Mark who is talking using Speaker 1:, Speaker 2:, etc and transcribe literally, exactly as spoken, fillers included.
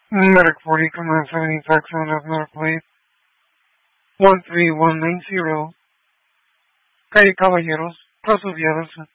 Speaker 1: Medic forty, Command seventy, Fax seven of Medical Aid, one three one nine zero, Calle Caballeros, Paso Viadas,